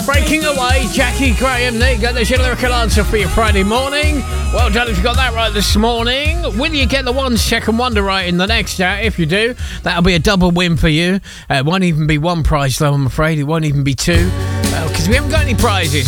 Breaking Away, Jackie Graham. There you go. There's your lyrical answer for your Friday morning. Well done if you got that right this morning. Will you get the 1 second wonder right in the next hour? If you do, that'll be a double win for you. It won't even be one prize though, I'm afraid. It won't even be two. Because we haven't got any prizes.